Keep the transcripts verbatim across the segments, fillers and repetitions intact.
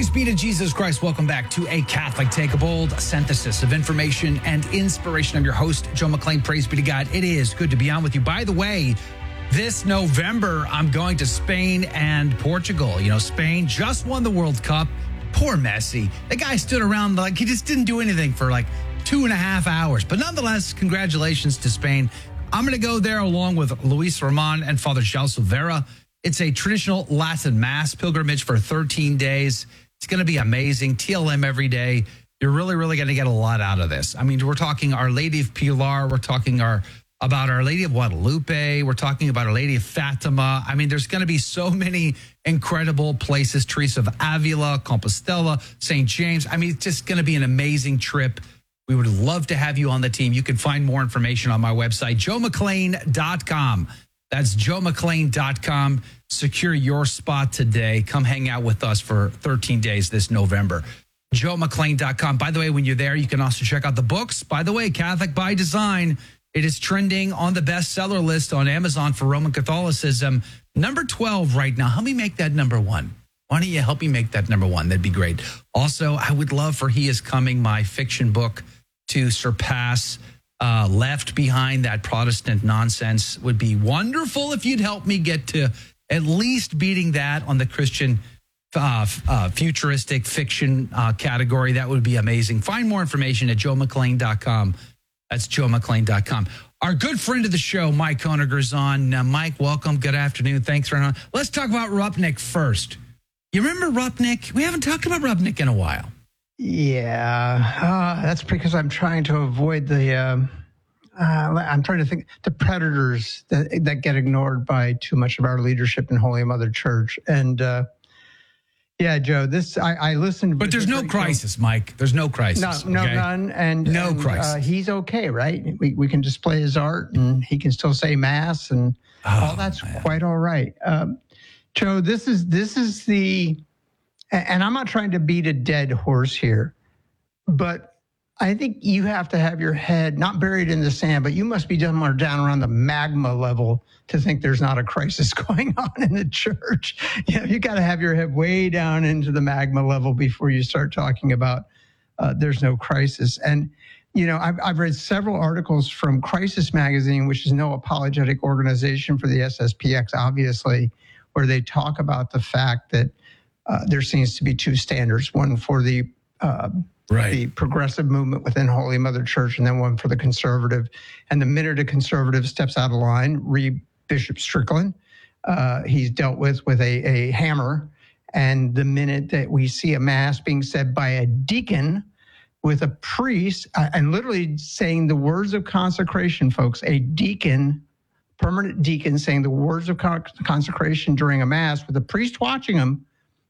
Praise be to Jesus Christ. Welcome back to A Catholic Take a Bold, a synthesis of information and inspiration. I'm your host, Joe McClain. Praise be to God. It is good to be on with you. By the way, this November, I'm going to Spain and Portugal. You know, Spain just won the World Cup. Poor Messi. The guy stood around like he just didn't do anything for like two and a half hours. But nonetheless, congratulations to Spain. I'm going to go there along with Luis Roman and Father João Silveira. It's a traditional Latin Mass pilgrimage for thirteen days. It's going to be amazing. T L M every day. You're really, really going to get a lot out of this. I mean, we're talking Our Lady of Pilar. We're talking our about Our Lady of Guadalupe. We're talking about Our Lady of Fatima. I mean, there's going to be so many incredible places. Teresa of Avila, Compostela, Saint James. I mean, it's just going to be an amazing trip. We would love to have you on the team. You can find more information on my website, joe mcclain dot com. That's joe mcclain dot com. Secure your spot today. Come hang out with us for thirteen days this November. joe mcclain dot com. By the way, when you're there, you can also check out the books. By the way, Catholic by Design. It is trending on the bestseller list on Amazon for Roman Catholicism. Number twelve right now. Help me make that number one. Why don't you help me make that number one? That'd be great. Also, I would love for He Is Coming, my fiction book, to surpass uh, Left Behind. That Protestant nonsense would be wonderful if you'd help me get to at least beating that on the Christian uh, uh, futuristic fiction uh, category. That would be amazing. Find more information at joe mcclain dot com. That's joe mcclain dot com. Our good friend of the show, Mike Honegger's on. Uh, Mike, welcome. Good afternoon. Thanks for on. Let's talk about Rupnik first. You remember Rupnik? We haven't talked about Rupnik in a while. Yeah, uh, that's because I'm trying to avoid the, um, uh, I'm trying to think, the predators that, that get ignored by too much of our leadership in Holy Mother Church. And uh, yeah, Joe, this, I, I listened. But there's no crisis, Joe. Mike. There's no crisis. No, no, okay? none. And no and, crisis. Uh, he's okay, right? We, we can display his art and he can still say Mass and oh, all that's man. quite all right. Um, Joe, this is, this is the, and I'm not trying to beat a dead horse here, but I think you have to have your head not buried in the sand, but you must be somewhere down around the magma level to think there's not a crisis going on in the church. You know, you got to have your head way down into the magma level before you start talking about uh, there's no crisis. And, you know, I've, I've read several articles from Crisis Magazine, which is no apologetic organization for the S S P X, obviously, where they talk about the fact that Uh, there seems to be two standards, one for the uh, right. the progressive movement within Holy Mother Church, and then one for the conservative. And the minute a conservative steps out of line, read Bishop Strickland, uh, he's dealt with with a, a hammer. And the minute that we see a Mass being said by a deacon with a priest, uh, and literally saying the words of consecration, folks, a deacon, permanent deacon saying the words of con- consecration during a Mass with a priest watching him,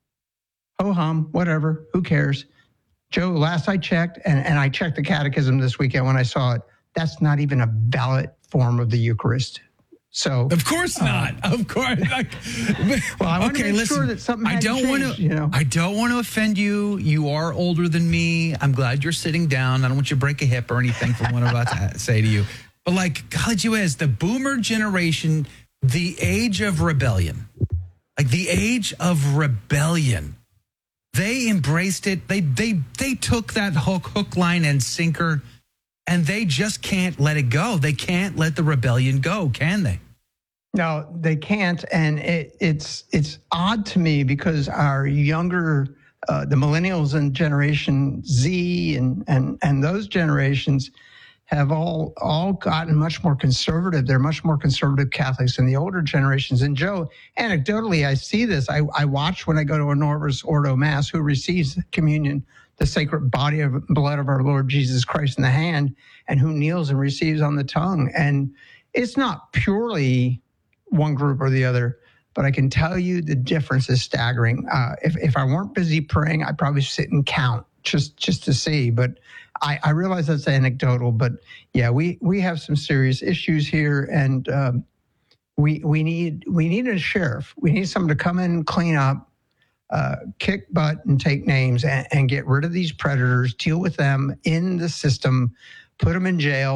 ho-hum, whatever, who cares? Joe, last I checked, and, and I checked the catechism this weekend when I saw it, that's not even a valid form of the Eucharist. So, of course not. Um, of course. Like, well, I want okay, to make listen, sure that something I don't want to. You know? I don't want to offend you. You are older than me. I'm glad you're sitting down. I don't want you to break a hip or anything from what I'm about to say to you. But like, God, you as the Boomer generation, the age of rebellion, like the age of rebellion. They embraced it. They they they took that hook, hook, line, and sinker, and they just can't let it go. They can't let the rebellion go, can they? No, they can't. And it, it's it's odd to me because our younger, uh, the millennials and Generation Z and and and those generations have all all gotten much more conservative. They're much more conservative Catholics than the older generations. And Joe, anecdotally, I see this. I, I watch when I go to a Novus Ordo Mass, who receives communion, the sacred body of blood of our Lord Jesus Christ in the hand, and who kneels and receives on the tongue. And it's not purely one group or the other, but I can tell you the difference is staggering. Uh, if, if I weren't busy praying, I'd probably sit and count just, just to see. But I, I realize that's anecdotal, but yeah, we, we have some serious issues here, and um, we we need we need a sheriff. We need someone to come in and clean up, uh, kick butt, and take names, and, and get rid of these predators. Deal with them in the system, put them in jail,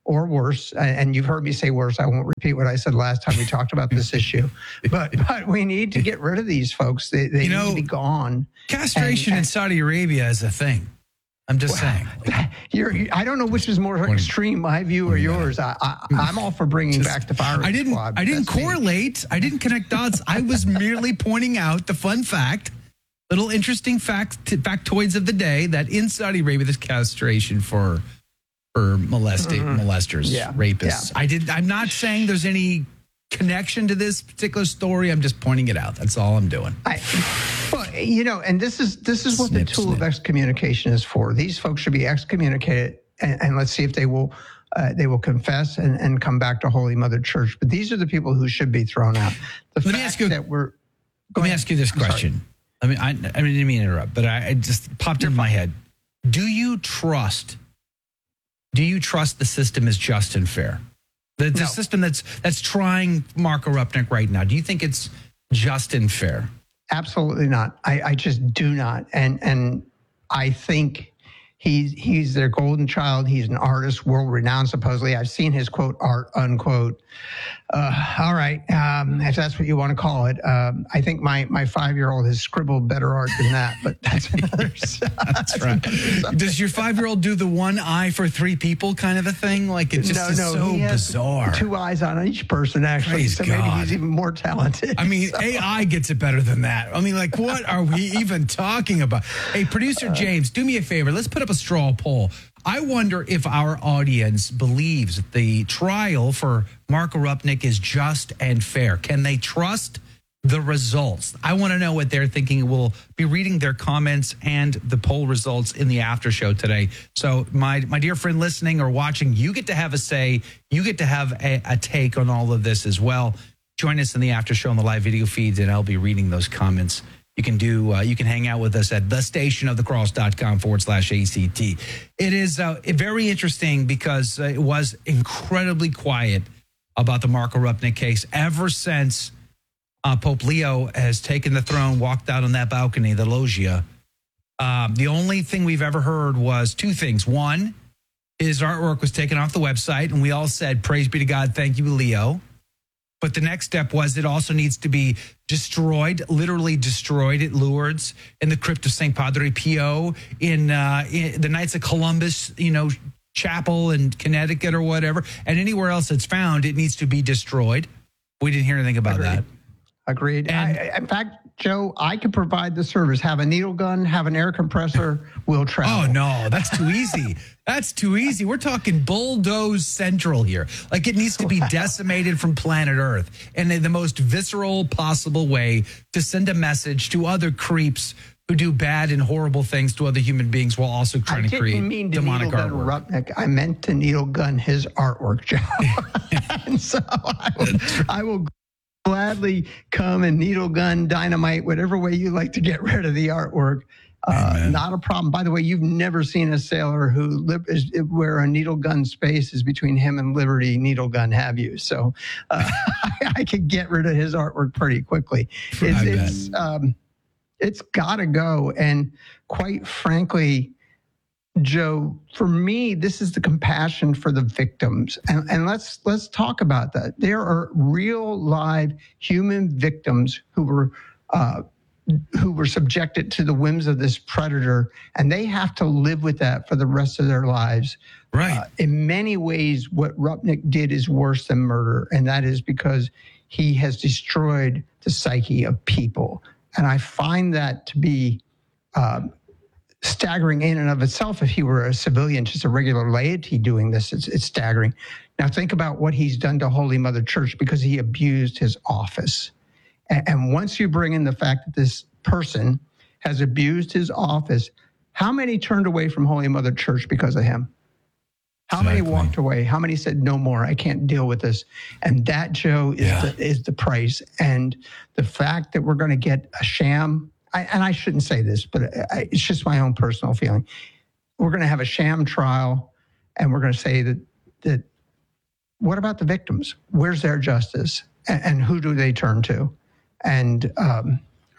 or worse. And you've heard me say worse. I won't repeat what I said last time we talked about this issue. But but we need to get rid of these folks. They, they you know, need to be gone. Castration and, and, in Saudi Arabia is a thing. I'm just well, saying. You're, I don't know which is more extreme, my view or yours. I, I, I'm all for bringing just, back the firing I didn't, squad. I didn't correlate. Me. I didn't connect dots. I was merely pointing out the fun fact, little interesting fact, factoids of the day, that in Saudi Arabia, there's castration for for molesting, mm-hmm. molesters, yeah. rapists. Yeah. I did. I'm not saying there's any connection to this particular story. I'm just pointing it out. That's all I'm doing. I, well, you know, and this is this is what snip, the tool snip. of excommunication is for. These folks should be excommunicated, and, and let's see if they will uh, they will confess and, and come back to Holy Mother Church. But these are the people who should be thrown out. The let fact me ask you. That we're, let me ask you this question. I mean, I, I didn't mean to interrupt, but I, I just popped You're into fine. my head. Do you trust? Do you trust the system is just and fair? The, the no. system that's that's trying Marco Rupnik right now. Do you think it's just and fair? Absolutely not. I, I just do not. And and I think he's he's their golden child. He's an artist, world renowned, supposedly. I've seen his quote art, unquote. Uh, all right, um, if that's what you want to call it. Um, I think my my five year old has scribbled better art than that, but that's another. That's right. Does your five year old do the one eye for three people kind of a thing? Like it just no, is no, so he has bizarre. Two eyes on each person, actually. Praise so God. Maybe he's even more talented. I mean, so. A I gets it better than that. I mean, like, what are we even talking about? Hey, producer James, do me a favor. Let's put up a straw poll. I wonder if our audience believes the trial for Marco Rupnik is just and fair. Can they trust the results? I want to know what they're thinking. We'll be reading their comments and the poll results in the after show today. So my, my dear friend listening or watching, you get to have a say. You get to have a, a take on all of this as well. Join us in the after show on the live video feeds, and I'll be reading those comments. You can do. Uh, you can hang out with us at thestationofthecross.com forward slash ACT. It is uh, very interesting because uh, it was incredibly quiet about the Marco Rupnik case ever since uh, Pope Leo has taken the throne, walked out on that balcony, the loggia. Um, the only thing we've ever heard was two things. One, his artwork was taken off the website, and we all said, praise be to God, thank you, Leo. But the next step was it also needs to be destroyed, literally destroyed at Lourdes, in the crypt of Saint Padre Pio, in, uh, in the Knights of Columbus, you know, chapel in Connecticut or whatever, and anywhere else it's found, it needs to be destroyed. We didn't hear anything about Agreed. that. Agreed. And, I, in fact, Joe, I could provide the service. Have a needle gun, have an air compressor, we'll travel. Oh, no, that's too easy. That's too easy. We're talking bulldoze central here. Like it needs to be wow. decimated from planet Earth and in the most visceral possible way to send a message to other creeps who do bad and horrible things to other human beings while also trying I to create mean to demonic needle artwork. Gun Rupnik. I meant to needle gun his artwork, Joe. And so I will, I will gladly come and needle gun, dynamite, whatever way you like to get rid of the artwork. Uh, not a problem. By the way, you've never seen a sailor who li- is, where a needle gun space is between him and Liberty needle gun, have you? So uh, I, I could get rid of his artwork pretty quickly. It's it's, um, it's got to go. And quite frankly, Joe, for me, this is the compassion for the victims. And, and let's let's talk about that. There are real live human victims who were uh, who were subjected to the whims of this predator, and they have to live with that for the rest of their lives. Right. Uh, in many ways, what Rupnik did is worse than murder, and that is because he has destroyed the psyche of people. And I find that to be um, staggering in and of itself. If he were a civilian, just a regular laity doing this, it's, it's staggering. Now think about what he's done to Holy Mother Church because he abused his office. And, and once you bring in the fact that this person has abused his office, how many turned away from Holy Mother Church because of him? How exactly. many walked away? How many said, no more, I can't deal with this? And that, Joe, is, yeah. the, is the price. And the fact that we're going to get a sham, I, and I shouldn't say this, but I, it's just my own personal feeling. We're going to have a sham trial, and we're going to say that, that what about the victims? Where's their justice? And, and who do they turn to? And um,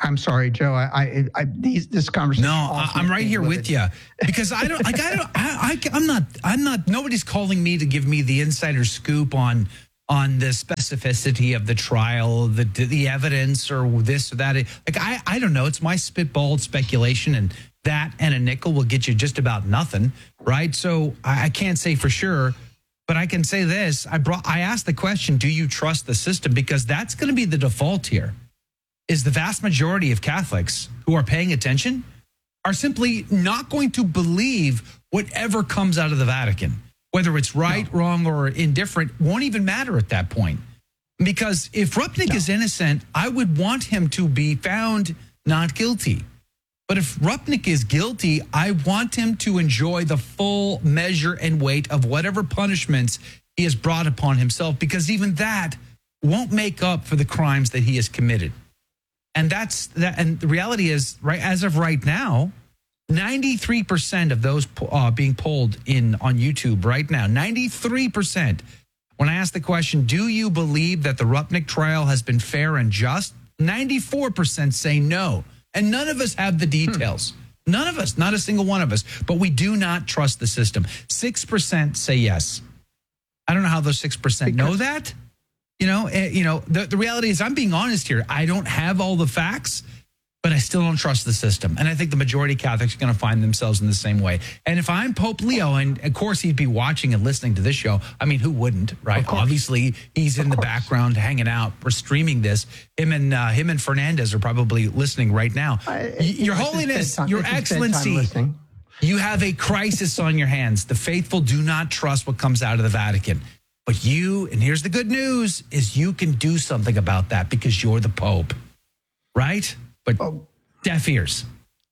I'm sorry, Joe. I, I, I these this conversation. No, I, I'm right here with you because I don't like I don't I, I I'm not I'm not nobody's calling me to give me the insider scoop on on the specificity of the trial, the the evidence, or this or that. Like I I don't know. It's my spitballed speculation, and that and a nickel will get you just about nothing, right? So I, I can't say for sure. But I can say this, I brought I asked the question, do you trust the system? Because that's going to be the default here, is the vast majority of Catholics who are paying attention are simply not going to believe whatever comes out of the Vatican. Whether it's right, no. wrong, or indifferent won't even matter at that point. Because if Rupnik no. is innocent, I would want him to be found not guilty. But if Rupnik is guilty, I want him to enjoy the full measure and weight of whatever punishments he has brought upon himself, because even that won't make up for the crimes that he has committed. And that's that. And the reality is, right as of right now, ninety-three percent of those uh, being polled in on YouTube right now, ninety-three percent. When I ask the question, do you believe that the Rupnik trial has been fair and just? ninety-four percent say no. And none of us have the details. Hmm. None of us, not a single one of us. But we do not trust the system. six percent say yes. I don't know how those six percent because- know that. You know, uh, you know. The, the reality is, I'm being honest here. I don't have all the facts, but I still don't trust the system. And I think the majority of Catholics are going to find themselves in the same way. And if I'm Pope Leo, and of course he'd be watching and listening to this show, I mean, who wouldn't, right? Obviously, he's in the background hanging out. We're streaming this. Him and uh, him and Fernandez are probably listening right now. I, Your Holiness, Your Excellency, you have a crisis on your hands. The faithful do not trust what comes out of the Vatican. But you, and here's the good news, is you can do something about that because you're the Pope, right? But oh, deaf ears.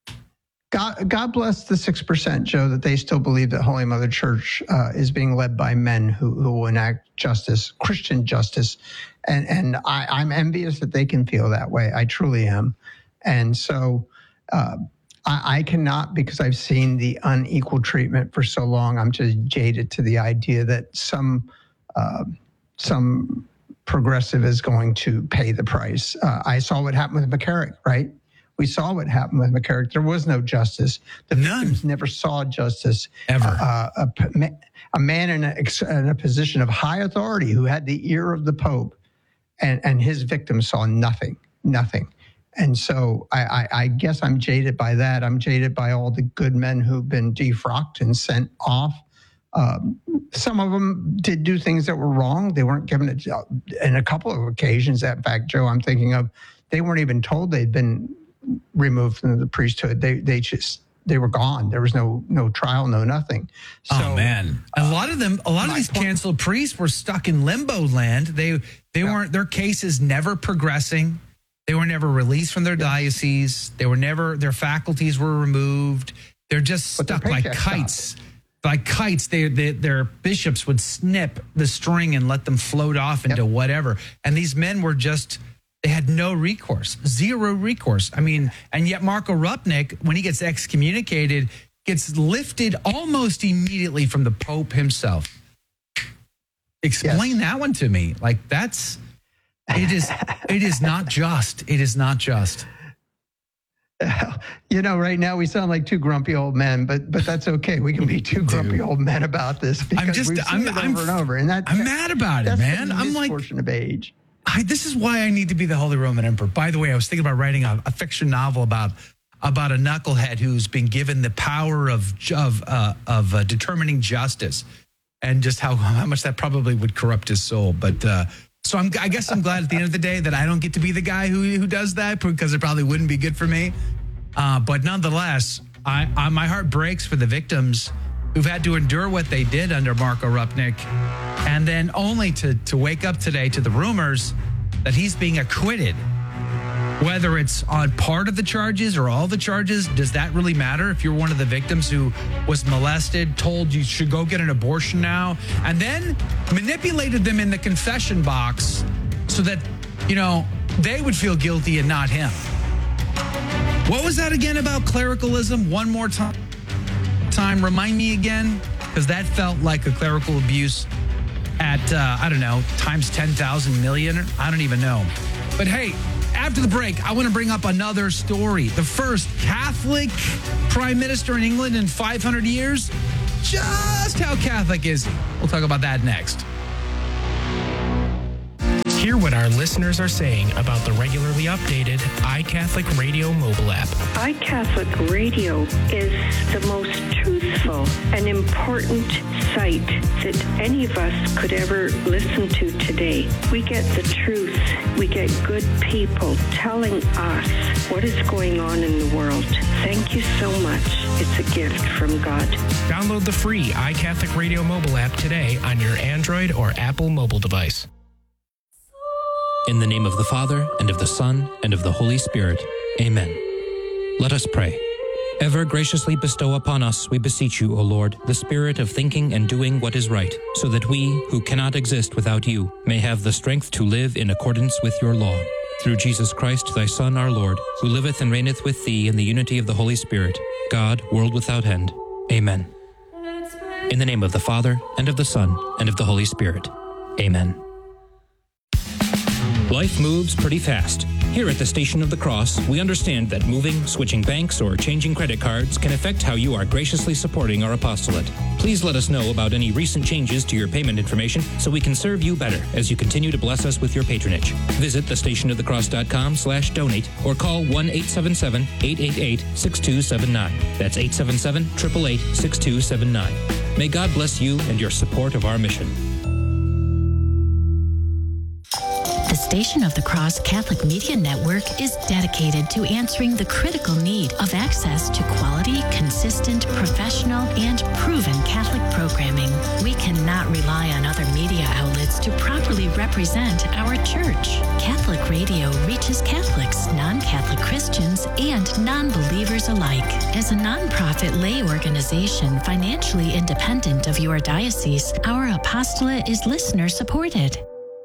God, God bless the six percent, Joe, that they still believe that Holy Mother Church uh, is being led by men who, who will enact justice, Christian justice. And, and I, I'm envious that they can feel that way. I truly am. And so uh, I, I cannot, because I've seen the unequal treatment for so long, I'm just jaded to the idea that some uh, some progressive is going to pay the price. Uh, I saw what happened with McCarrick, right? We saw what happened with McCarrick. There was no justice. The None. victims never saw justice. Ever. Uh, a, a man in a, in a position of high authority who had the ear of the Pope, and, and his victims saw nothing, nothing. And so I, I, I guess I'm jaded by that. I'm jaded by all the good men who've been defrocked and sent off. Um, some of them did do things that were wrong. They weren't given it in a couple of occasions. In fact, Joe, I'm thinking of, they weren't even told they'd been removed from the priesthood. They they just they were gone. There was no no trial, no nothing. So, oh man, a lot of them, a lot of these point, canceled priests were stuck in limbo land. They they yeah. weren't. Their cases never progressing. They were never released from their yeah. diocese. They were never. Their faculties were removed. They're just stuck like kites. Stopped. Like kites, they, they, their bishops would snip the string and let them float off into yep. whatever. And these men were just, they had no recourse, zero recourse. I mean, and yet Marco Rupnik, when he gets excommunicated, gets lifted almost immediately from the Pope himself. Explain yes. that one to me. Like that's, it is, it is not just. It is not just. You know, right now we sound like two grumpy old men, but but that's okay. We can be two grumpy Dude. old men about this because I'm just, we've seen I'm, it over I'm, and over. And that, I'm mad about it, man. I'm like, portion of age. I, this is why I need to be the Holy Roman Emperor. By the way, I was thinking about writing a, a fiction novel about about a knucklehead who's been given the power of of uh, of uh, determining justice, and just how how much that probably would corrupt his soul. But uh, so I'm, I guess I'm glad at the end of the day that I don't get to be the guy who who does that, because it probably wouldn't be good for me. Uh, but nonetheless, I, I, my heart breaks for the victims who've had to endure what they did under Marco Rupnik, and then only to, to wake up today to the rumors that he's being acquitted. Whether it's on part of the charges or all the charges, does that really matter? If you're one of the victims who was molested, told you should go get an abortion now, and then manipulated them in the confession box so that, you know, they would feel guilty and not him. What was that again about clericalism? One more time. Time, remind me again, because that felt like a clerical abuse at, uh, I don't know, times ten thousand million. I don't even know. But hey, after the break, I want to bring up another story. The first Catholic prime minister in England in five hundred years. Just how Catholic is he? We'll talk about that next. Hear what our listeners are saying about the regularly updated iCatholic Radio mobile app. iCatholic Radio is the most truthful and important site that any of us could ever listen to today. We get the truth. We get good people telling us what is going on in the world. Thank you so much. It's a gift from God. Download the free iCatholic Radio mobile app today on your Android or Apple mobile device. In the name of the Father, and of the Son, and of the Holy Spirit. Amen. Let us pray. Ever graciously bestow upon us, we beseech you, O Lord, the spirit of thinking and doing what is right, so that we, who cannot exist without you, may have the strength to live in accordance with your law. Through Jesus Christ, thy Son, our Lord, who liveth and reigneth with thee in the unity of the Holy Spirit, God, world without end. Amen. In the name of the Father, and of the Son, and of the Holy Spirit. Amen. Life moves pretty fast. Here at the Station of the Cross, we understand that moving, switching banks, or changing credit cards can affect how you are graciously supporting our apostolate. Please let us know about any recent changes to your payment information so we can serve you better as you continue to bless us with your patronage. Visit thestationofthecross.com slash donate or call one eight seven seven, eight eight eight, six two seven nine. That's eight seven seven, eight eight eight, six two seven nine. May God bless you and your support of our mission. The Station of the Cross Catholic Media Network is dedicated to answering the critical need of access to quality, consistent, professional, and proven Catholic programming. We cannot rely on other media outlets to properly represent our church. Catholic radio reaches Catholics, non-Catholic Christians, and non-believers alike. As a nonprofit lay organization financially independent of your diocese, our apostolate is listener-supported.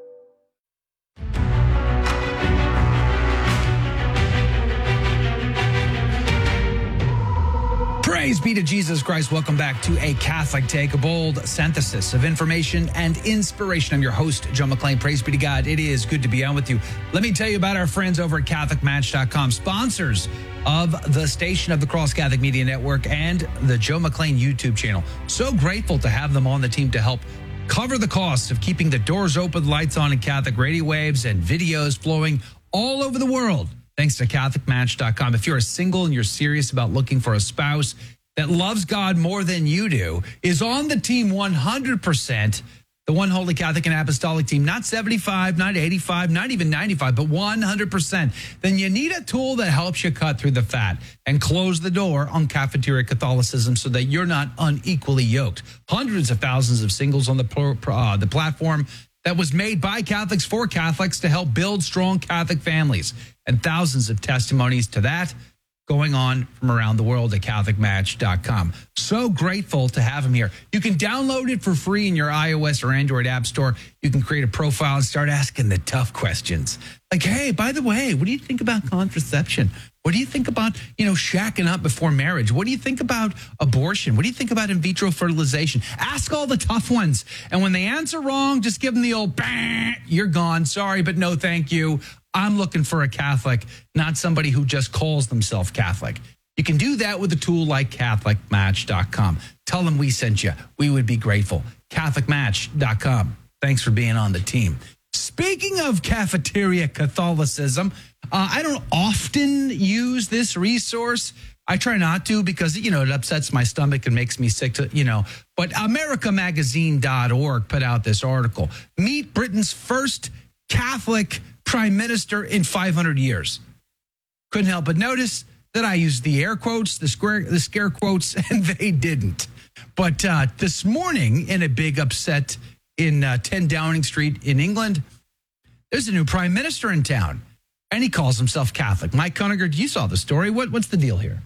Praise be to Jesus Christ. Welcome back to A Catholic Take a Bold, synthesis of information and inspiration. I'm your host, Joe McClain. Praise be to God. It is good to be on with you. Let me tell you about our friends over at Catholic Match dot com, sponsors of the Station of the Cross Catholic Media Network and the Joe McClain YouTube channel. So grateful to have them on the team to help cover the costs of keeping the doors open, lights on, and Catholic radio waves and videos flowing all over the world. Thanks to Catholic Match dot com. If you're a single and you're serious about looking for a spouse that loves God more than you do, is on the team one hundred percent, the one holy Catholic and apostolic team, not seventy-five, not eighty-five, not even ninety-five, but one hundred percent, then you need a tool that helps you cut through the fat and close the door on cafeteria Catholicism so that you're not unequally yoked. Hundreds of thousands of singles on the, uh, the platform that was made by Catholics for Catholics to help build strong Catholic families, and thousands of testimonies to that going on from around the world at Catholic Match dot com. So grateful to have them here. You can download it for free in your iOS or Android app store. You can create a profile and start asking the tough questions. Like, hey, by the way, what do you think about contraception? What do you think about, you know, shacking up before marriage? What do you think about abortion? What do you think about in vitro fertilization? Ask all the tough ones. And when they answer wrong, just give them the old, bah, you're gone. Sorry, but no, thank you. I'm looking for a Catholic, not somebody who just calls themselves Catholic. You can do that with a tool like Catholic Match dot com. Tell them we sent you. We would be grateful. Catholic Match dot com. Thanks for being on the team. Speaking of cafeteria Catholicism, uh, I don't often use this resource. I try not to because, you know, it upsets my stomach and makes me sick to, you know. But America Magazine dot org put out this article. Meet Britain's first Catholic prime minister in five hundred years. Couldn't help but notice that I used the air quotes, the square, the scare quotes, and they didn't. But uh, this morning, in a big upset in uh, ten Downing Street in England, there's a new prime minister in town, and he calls himself Catholic. Mike Cuniger, you saw the story. What, what's the deal here?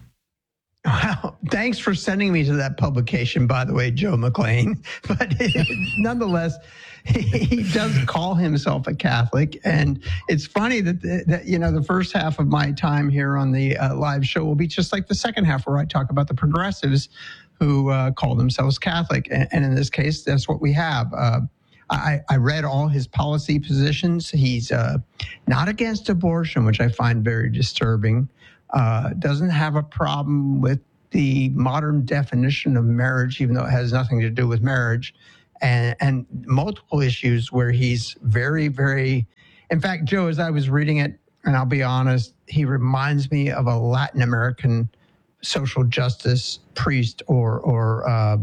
Wow. Thanks for sending me to that publication, by the way, Joe McClain. But nonetheless, he does call himself a Catholic. And it's funny that, the, that you know, the first half of my time here on the uh, live show will be just like the second half where I talk about the progressives who uh, call themselves Catholic. And, and in this case, that's what we have. Uh, I, I read all his policy positions. He's uh, not against abortion, which I find very disturbing. Uh, doesn't have a problem with the modern definition of marriage, even though it has nothing to do with marriage, and, and multiple issues where he's very, very, in fact, Joe, as I was reading it, and I'll be honest, he reminds me of a Latin American social justice priest or, or uh,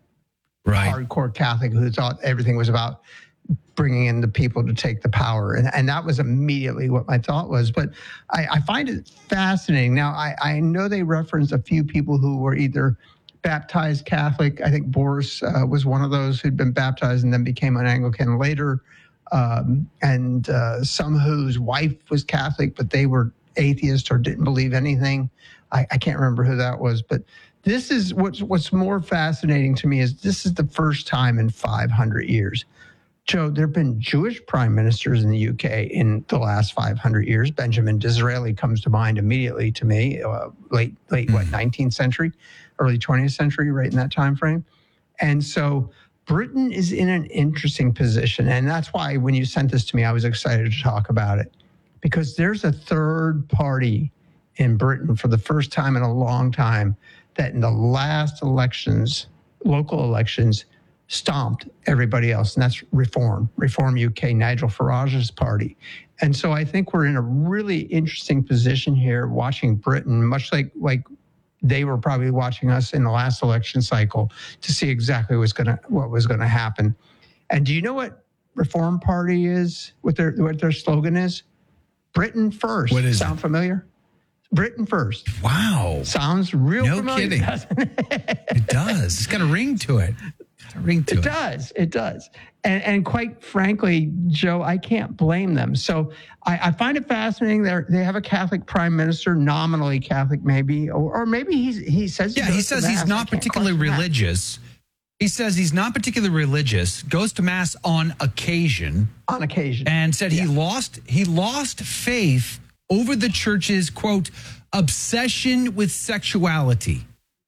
right. hardcore Catholic who thought everything was about bringing in the people to take the power. And, and that was immediately what my thought was. But I, I find it fascinating. Now, I, I know they referenced a few people who were either baptized Catholic. I think Boris uh, was one of those who'd been baptized and then became an Anglican later. Um, and uh, some whose wife was Catholic, but they were atheist or didn't believe anything. I, I can't remember who that was. But this is what's, what's more fascinating to me is this is the first time in five hundred years. Joe, there have been Jewish prime ministers in the U K in the last five hundred years. Benjamin Disraeli comes to mind immediately to me, uh, late, late what, nineteenth century, early twentieth century, right in that time frame. And so Britain is in an interesting position. And that's why when you sent this to me, I was excited to talk about it, because there's a third party in Britain for the first time in a long time that in the last elections, local elections, stomped everybody else, and that's Reform, Reform U K, Nigel Farage's party. And so I think we're in a really interesting position here watching Britain, much like like they were probably watching us in the last election cycle to see exactly what's gonna what was gonna happen. And do you know what Reform Party is, what their what their slogan is? Britain first. What is Sound it? familiar? Britain first. Wow. Sounds real No familiar, kidding. doesn't it? It does. It's got a ring to it. Got a ring to it. It does. It does. And, and quite frankly, Joe, I can't blame them. So I, I find it fascinating. They they have a Catholic prime minister, nominally Catholic, maybe, or, or maybe he's, he says. Yeah, he says he's not particularly religious. He says he's not particularly religious. Goes to mass on occasion. On occasion, and said yeah. he lost he lost faith over the church's, quote, obsession with sexuality.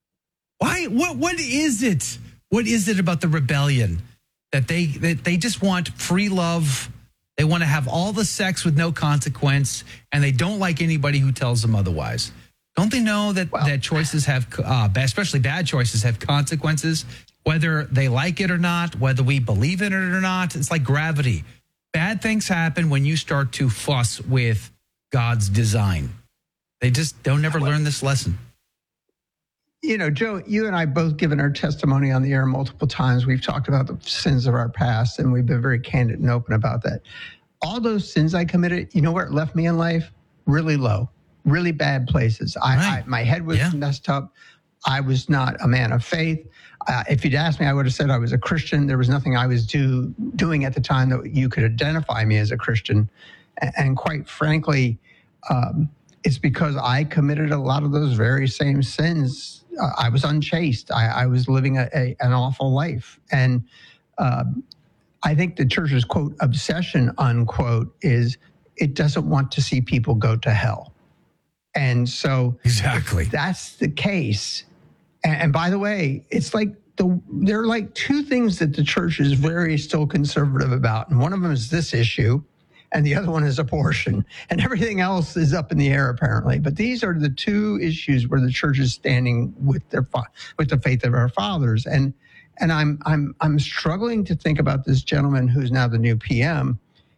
Why? What? What is it? What is it about the rebellion that they that they just want free love? They want to have all the sex with no consequence, and they don't like anybody who tells them otherwise. Don't they know that, well, that choices have, uh, especially bad choices, have consequences, whether they like it or not, whether we believe in it or not? It's like gravity. Bad things happen when you start to fuss with God's design. They just don't never learn this lesson. You know, Joe, you and I both given our testimony on the air multiple times. We've talked about the sins of our past, and we've been very candid and open about that. All those sins I committed, you know where it left me in life? Really low, really bad places. I, Right. I my head was Yeah. messed up. I was not a man of faith. Uh, if you'd asked me, I would have said I was a Christian. There was nothing I was do, doing at the time that you could identify me as a Christian. And, and quite frankly, um, it's because I committed a lot of those very same sins. Uh, I was unchaste. I, I was living a, a, an awful life. And uh, I think the church's, quote, obsession, unquote, is it doesn't want to see people go to hell. And so Exactly. if that's the case. And, and by the way, it's like the there are like two things that the church is very still conservative about. And one of them is this issue, and the other one is abortion. And everything else is up in the air, apparently. But these are the two issues where the church is standing with their with the faith of our fathers. And and I'm I'm I'm struggling to think about this gentleman who's now the new P M,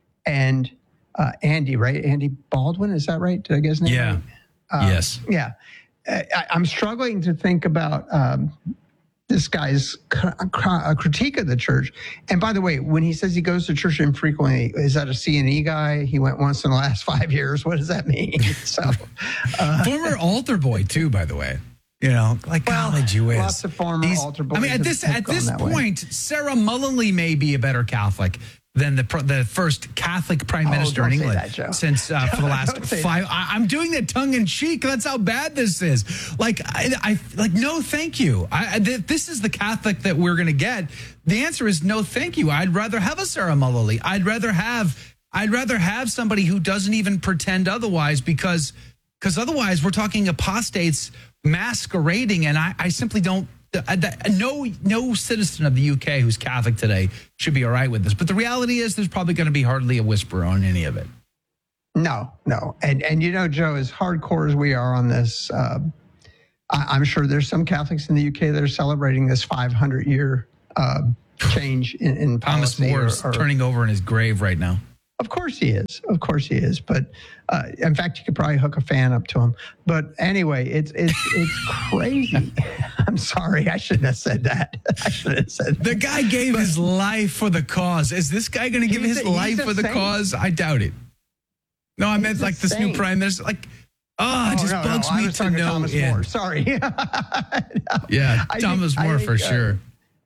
and uh, Andy, right? Andy Baldwin, is that right? Did I get his name Yeah. right? Um, Yes. Yeah. I, I'm struggling to think about um, this guy's cr- cr- critique of the church. And by the way, when he says he goes to church infrequently, is that a C and E guy? He went once in the last five years. What does that mean? So, uh, Former altar boy, too, by the way. You know, like Well, college you is. lots of former These- altar boys I mean, at have- this have at gone this that way. point, Sarah Mullenly may be a better Catholic than the pr- the first Catholic prime Oh, minister don't in say England that, Joe. since uh, for the last Don't say five. I, I'm doing that tongue in cheek. That's how bad this is. Like, I, I like no, thank you. I, I, th- this is the Catholic that we're going to get. The answer is no, thank you. I'd rather have a Sarah Mullenly. I'd rather have. I'd rather have somebody who doesn't even pretend otherwise, because because otherwise we're talking apostates masquerading, and I, I simply don't No, no citizen of the U K who's Catholic today should be all right with this. But the reality is there's probably going to be hardly a whisper on any of it. No, no. And, and you know, Joe, as hardcore as we are on this, uh, I, I'm sure there's some Catholics in the U K that are celebrating this five hundred year uh, change in, in Thomas policy. More is or, or, turning over in his grave right now. Of course he is. Of course he is. But uh, in fact, you could probably hook a fan up to him. But anyway, it's it's it's crazy. I'm sorry. I shouldn't have said that. I shouldn't have said that. The guy gave but, his life for the cause. Is this guy going to give his a, life for the saint. cause? I doubt it. No, I he's meant like this saint. new prime minister. Like, oh, it just no, bugs no, me to know. Thomas yeah. Moore. Sorry. no. Yeah, I Thomas think, More think, for uh, sure.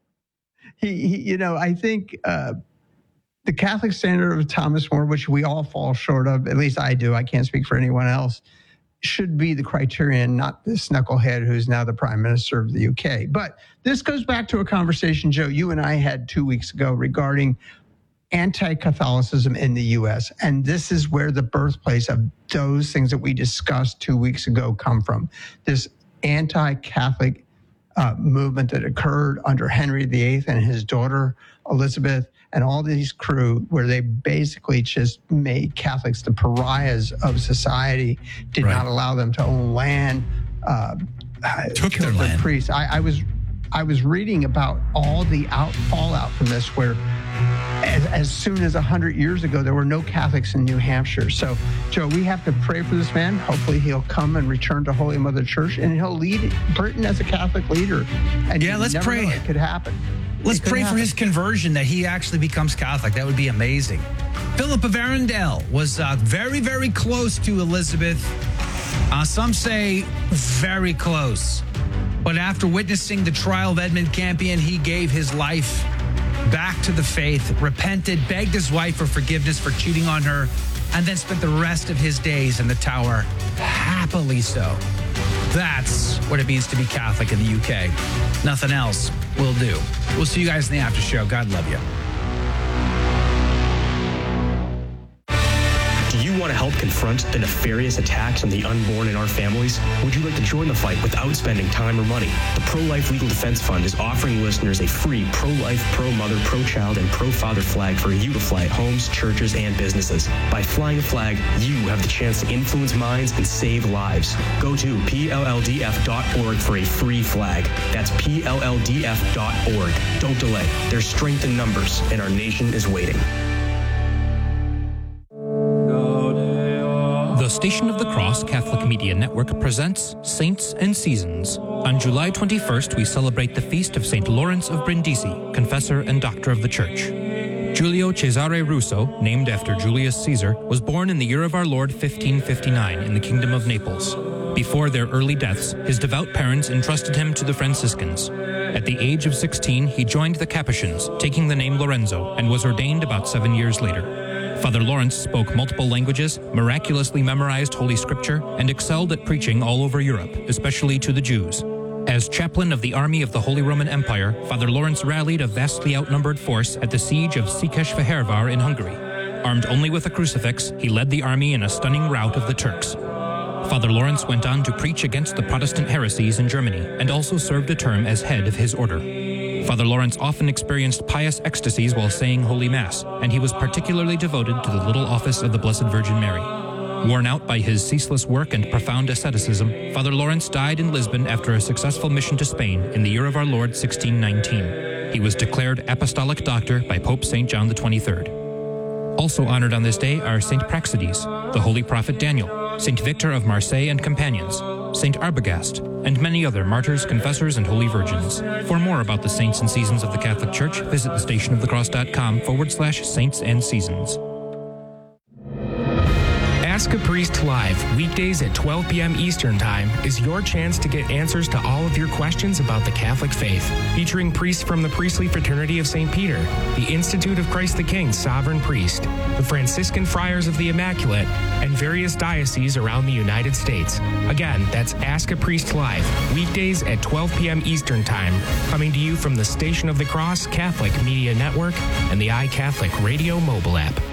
He, he, you know, I think uh, the Catholic standard of Thomas More, which we all fall short of, at least I do, I can't speak for anyone else, should be the criterion, not this knucklehead who's now the prime minister of the U K. But this goes back to a conversation, Joe, you and I had two weeks ago regarding anti-Catholicism in the U S. And this is where the birthplace of those things that we discussed two weeks ago come from. This anti-Catholic uh, movement that occurred under Henry the Eighth and his daughter Elizabeth and all these crew, where they basically just made Catholics the pariahs of society, did right. not allow them to own land, uh, took their land. Priests. I, I was I was reading about all the out fallout from this, where As, as soon as one hundred years ago, there were no Catholics in New Hampshire. So, Joe, we have to pray for this man. Hopefully he'll come and return to Holy Mother Church, and he'll lead Britain as a Catholic leader. And yeah, let's pray. It could happen. Let's it pray happen. for his conversion, that he actually becomes Catholic. That would be amazing. Philip of Arundel was uh, very, very close to Elizabeth. Uh, some say very close. But after witnessing the trial of Edmund Campion, he gave his life back to the faith, repented, begged his wife for forgiveness for cheating on her, and then spent the rest of his days in the tower, happily so. That's what it means to be Catholic in the U K. Nothing else will do. We'll see you guys in the after show. God love you. Do you want to help confront the nefarious attacks on the unborn in our families? Would you like to join the fight without spending time or money? The Pro-Life Legal Defense Fund is offering listeners a free pro-life, pro-mother, pro-child, and pro-father flag for you to fly at homes, churches, and businesses. By flying a flag, you have the chance to influence minds and save lives. Go to P L L D F dot org for a free flag. That's P L L D F dot org. Don't delay. There's strength in numbers, and our nation is waiting. The Station of the Cross Catholic Media Network presents Saints and Seasons. On July twenty-first, we celebrate the feast of Saint Lawrence of Brindisi, confessor and doctor of the Church. Giulio Cesare Russo, named after Julius Caesar, was born in the year of our Lord fifteen fifty-nine in the Kingdom of Naples. Before their early deaths, his devout parents entrusted him to the Franciscans. At the age of sixteen, he joined the Capuchins, taking the name Lorenzo, and was ordained about seven years later. Father Lawrence spoke multiple languages, miraculously memorized Holy Scripture, and excelled at preaching all over Europe, especially to the Jews. As chaplain of the army of the Holy Roman Empire, Father Lawrence rallied a vastly outnumbered force at the siege of Székesfehérvár in Hungary. Armed only with a crucifix, he led the army in a stunning rout of the Turks. Father Lawrence went on to preach against the Protestant heresies in Germany, and also served a term as head of his order. Father Lawrence often experienced pious ecstasies while saying Holy Mass, and he was particularly devoted to the little office of the Blessed Virgin Mary. Worn out by his ceaseless work and profound asceticism, Father Lawrence died in Lisbon after a successful mission to Spain in the year of our Lord sixteen nineteen. He was declared Apostolic Doctor by Pope Saint John the twenty-third. Also honored on this day are Saint Praxedes, the Holy Prophet Daniel, Saint Victor of Marseille and companions, Saint Arbogast, and many other martyrs, confessors, and holy virgins. For more about the saints and seasons of the Catholic Church, visit thestationofthecross.com forward slash saints and seasons. Ask a Priest Live, weekdays at twelve p.m. Eastern Time, is your chance to get answers to all of your questions about the Catholic faith. Featuring priests from the Priestly Fraternity of Saint Peter, the Institute of Christ the King Sovereign Priest, the Franciscan Friars of the Immaculate, and various dioceses around the United States. Again, that's Ask a Priest Live, weekdays at twelve p.m. Eastern Time, coming to you from the Station of the Cross Catholic Media Network and the iCatholic Radio mobile app.